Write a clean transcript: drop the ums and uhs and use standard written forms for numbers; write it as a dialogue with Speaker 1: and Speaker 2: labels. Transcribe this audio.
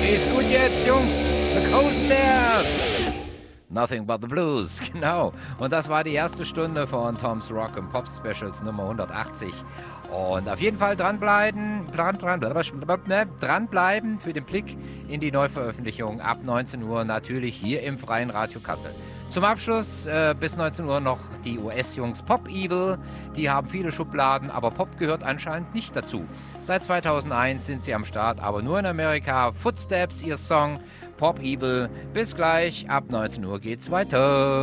Speaker 1: Ist gut jetzt, Jungs. The Cold Stairs. Nothing but the Blues, genau. Und das war die erste Stunde von Tom's Rock and Pop Specials Nummer 180. Und auf jeden Fall dranbleiben für den Blick in die Neuveröffentlichung ab 19 Uhr, natürlich hier im Freien Radio Kassel. Zum Abschluss bis 19 Uhr noch die US-Jungs Pop Evil. Die haben viele Schubladen, aber Pop gehört anscheinend nicht dazu. Seit 2001 sind sie am Start, aber nur in Amerika. Footsteps, ihr Song Pop Evil. Bis gleich, ab 19 Uhr geht's weiter.